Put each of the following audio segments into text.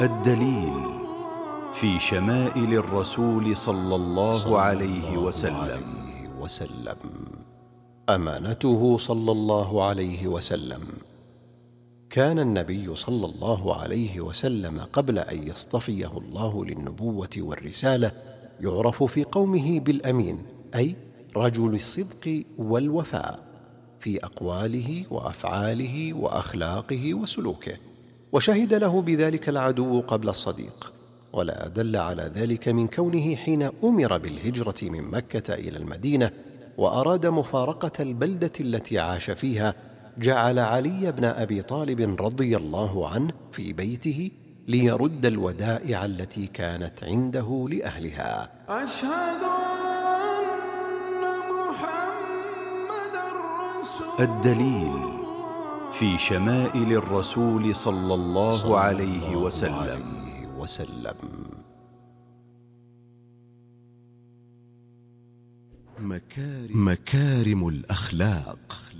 الدليل في شمائل الرسول صلى الله عليه وسلم. أمانته صلى الله عليه وسلم. كان النبي صلى الله عليه وسلم قبل أن يصطفيه الله للنبوة والرسالة يعرف في قومه بالأمين، أي رجل الصدق والوفاء في أقواله وأفعاله وأخلاقه وسلوكه، وشهد له بذلك العدو قبل الصديق. ولا أدل على ذلك من كونه حين أمر بالهجرة من مكة إلى المدينة وأراد مفارقة البلدة التي عاش فيها، جعل علي بن أبي طالب رضي الله عنه في بيته ليرد الودائع التي كانت عنده لأهلها. أشهد أن محمدًا رسول الدليل في شمائل الرسول صلى الله عليه وسلم. مكارم الأخلاق.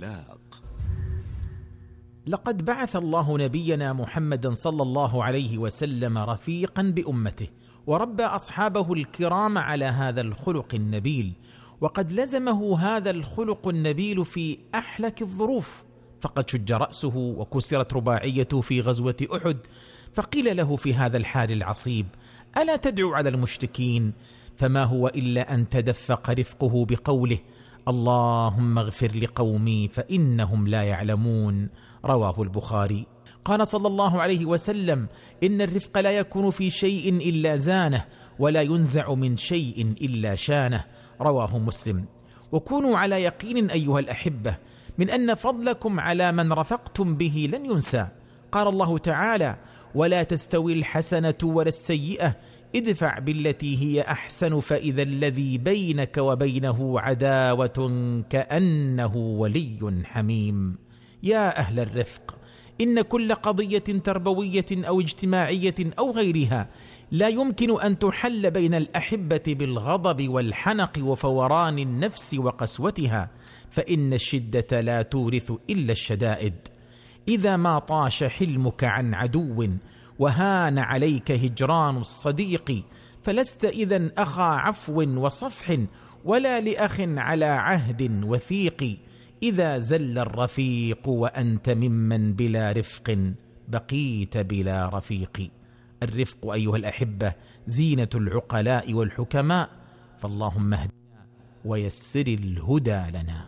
لقد بعث الله نبينا محمدا صلى الله عليه وسلم رفيقا بأمته، وربى أصحابه الكرام على هذا الخلق النبيل، وقد لزمه هذا الخلق النبيل في أحلك الظروف، فقد شج رأسه وكسرت رباعيته في غزوة أحد، فقيل له في هذا الحال العصيب: ألا تدعو على المشركين؟ فما هو إلا أن تدفق رفقه بقوله: اللهم اغفر لقومي فإنهم لا يعلمون، رواه البخاري. قال صلى الله عليه وسلم: إن الرفق لا يكون في شيء إلا زانه، ولا ينزع من شيء إلا شانه، رواه مسلم. وكونوا على يقين أيها الأحبة من أن فضلكم على من رفقتم به لن ينسى. قال الله تعالى: ولا تستوي الحسنة ولا السيئة، ادفع بالتي هي أحسن فإذا الذي بينك وبينه عداوة كأنه ولي حميم. يا أهل الرفق، إن كل قضية تربوية أو اجتماعية أو غيرها لا يمكن أن تحل بين الأحبة بالغضب والحنق وفوران النفس وقسوتها، فإن الشدة لا تورث إلا الشدائد. إذا ما طاش حلمك عن عدو وهان عليك هجران الصديق، فلست إذن أخا عفو وصفح، ولا لأخ على عهد وثيق. إذا زل الرفيق وأنت ممن بلا رفق، بقيت بلا رفيق. الرفق أيها الأحبة زينة العقلاء والحكماء، فاللهم اهدنا ويسر الهدى لنا.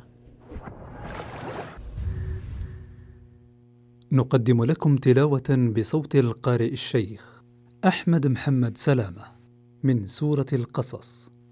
نقدم لكم تلاوة بصوت القارئ الشيخ أحمد محمد سلامة من سورة القصص.